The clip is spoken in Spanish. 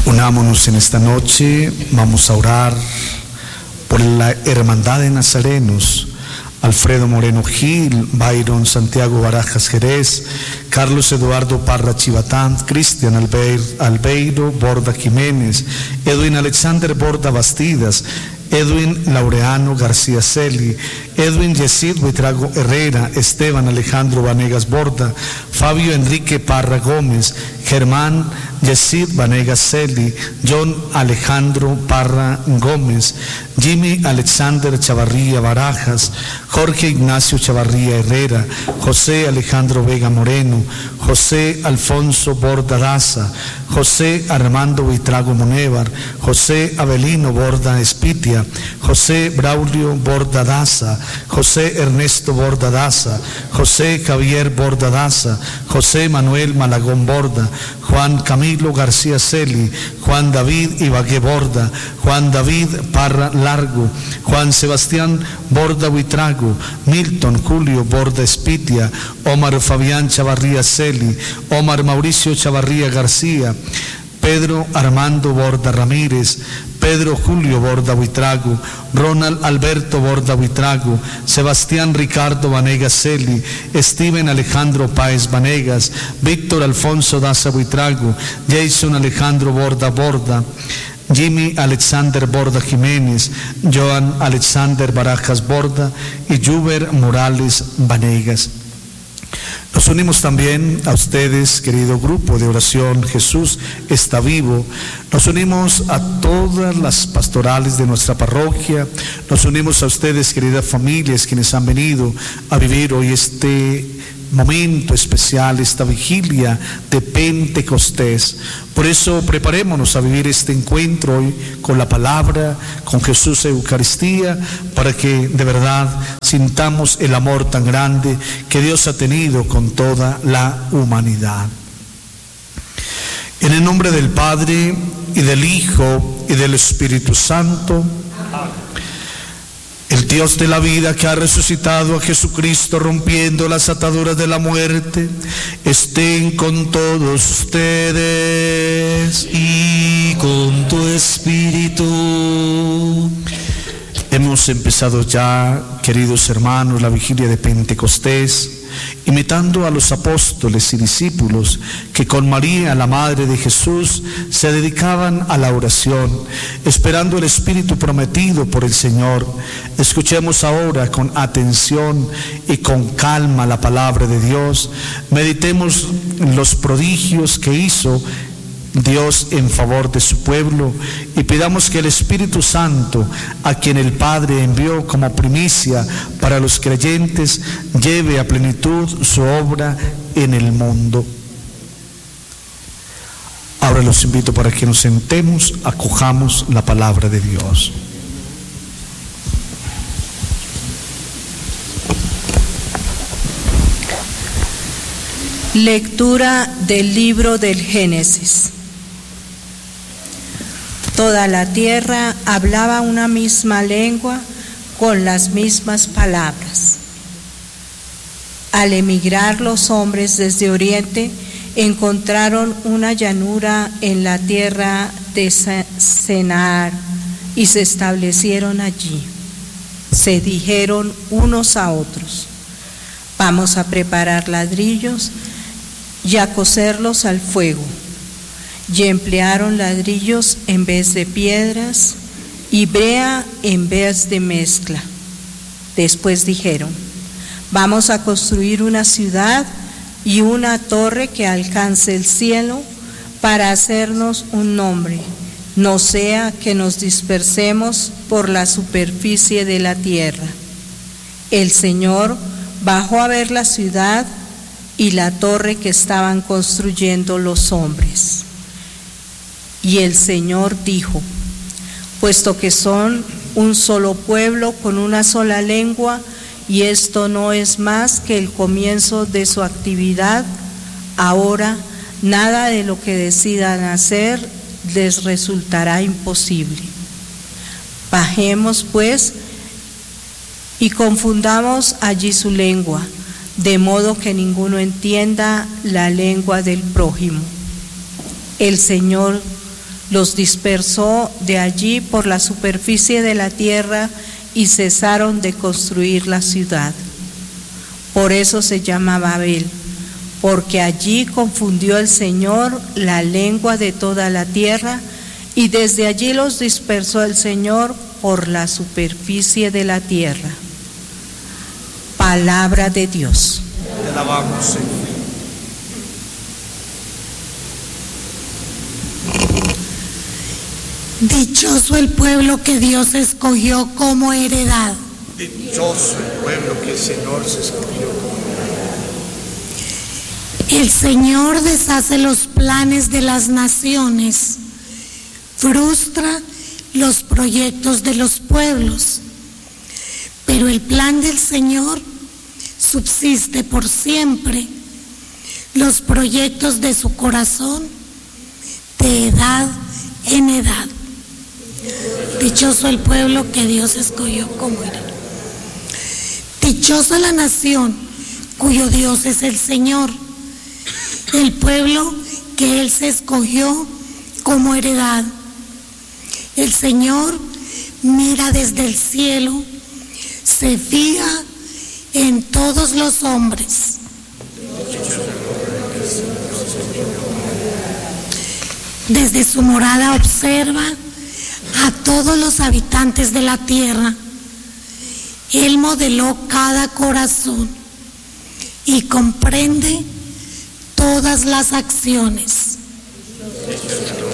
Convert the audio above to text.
Unámonos en esta noche, vamos a orar por la Hermandad de Nazarenos, Alfredo Moreno Gil, Byron Santiago Barajas Jerez, Carlos Eduardo Parra Chivatán, Cristian Albeiro Borda Jiménez, Edwin Alexander Borda Bastidas, Edwin Laureano García Celi, Edwin Yesid Buitrago Herrera, Esteban Alejandro Vanegas Borda, Fabio Enrique Parra Gómez, Germán Yesid Vanegas Celi, John Alejandro Parra Gómez, Jimmy Alexander Chavarría Barajas, Jorge Ignacio Chavarría Herrera, José Alejandro Vega Moreno, José Alfonso Borda Daza, José Armando Buitrago Monévar, José Abelino Borda Espitia, José Braulio Borda Daza, José Ernesto Borda Daza, José Javier Borda Daza, José Manuel Malagón Borda, Juan Camilo García Celi, Juan David Ibagué Borda, Juan David Parra Largo, Juan Sebastián Borda Buitrago, Milton Julio Borda Espitia, Omar Fabián Chavarría Celi, Omar Mauricio Chavarría García, Pedro Armando Borda Ramírez, Pedro Julio Borda Buitrago, Ronald Alberto Borda Buitrago, Sebastián Ricardo Vanegas Celi, Steven Alejandro Páez Vanegas, Víctor Alfonso Daza Buitrago, Jason Alejandro Borda Borda, Jimmy Alexander Borda Jiménez, Joan Alexander Barajas Borda y Juber Morales Vanegas. Nos unimos también a ustedes, querido grupo de oración Jesús está vivo. Nos unimos a todas las pastorales de nuestra parroquia. Nos unimos a ustedes, queridas familias, quienes han venido a vivir hoy este momento especial, esta vigilia de Pentecostés. Por eso preparémonos a vivir este encuentro hoy con la palabra, con Jesús Eucaristía, para que de verdad sintamos el amor tan grande que Dios ha tenido con toda la humanidad. En el nombre del Padre, y del Hijo, y del Espíritu Santo. El Dios de la vida, que ha resucitado a Jesucristo rompiendo las ataduras de la muerte, estén con todos ustedes y con tu espíritu. Hemos empezado ya, queridos hermanos, la vigilia de Pentecostés, imitando a los apóstoles y discípulos que con María, la Madre de Jesús, se dedicaban a la oración, esperando el Espíritu prometido por el Señor. Escuchemos ahora con atención y con calma la palabra de Dios. Meditemos los prodigios que hizo Dios en favor de su pueblo y pidamos que el Espíritu Santo, a quien el Padre envió como primicia para los creyentes, lleve a plenitud su obra en el mundo. Ahora los invito para que nos sentemos, acojamos la palabra de Dios. Lectura del libro del Génesis. Toda la tierra hablaba una misma lengua con las mismas palabras. Al emigrar los hombres desde Oriente, encontraron una llanura en la tierra de Senaar y se establecieron allí. Se dijeron unos a otros: vamos a preparar ladrillos y a cocerlos al fuego. Y emplearon ladrillos en vez de piedras y brea en vez de mezcla. Después dijeron: vamos a construir una ciudad y una torre que alcance el cielo para hacernos un nombre, no sea que nos dispersemos por la superficie de la tierra. El Señor bajó a ver la ciudad y la torre que estaban construyendo los hombres. Y el Señor dijo: puesto que son un solo pueblo con una sola lengua, y esto no es más que el comienzo de su actividad, ahora nada de lo que decidan hacer les resultará imposible. Bajemos pues y confundamos allí su lengua, de modo que ninguno entienda la lengua del prójimo. El Señor Los dispersó de allí por la superficie de la tierra y cesaron de construir la ciudad. Por eso se llama Babel, porque allí confundió el Señor la lengua de toda la tierra, y desde allí los dispersó el Señor por la superficie de la tierra. Palabra de Dios. Te alabamos, Señor. Dichoso el pueblo que Dios escogió como heredad. Dichoso el pueblo que el Señor se escogió como heredad. El Señor deshace los planes de las naciones, frustra los proyectos de los pueblos, pero el plan del Señor subsiste por siempre, los proyectos de su corazón de edad en edad. Dichoso el pueblo que Dios escogió como heredad. Dichosa la nación cuyo Dios es el Señor, el pueblo que Él se escogió como heredad. El Señor mira desde el cielo, se fija en todos los hombres. Desde su morada observa a todos los habitantes de la tierra. Él modeló cada corazón y comprende todas las acciones.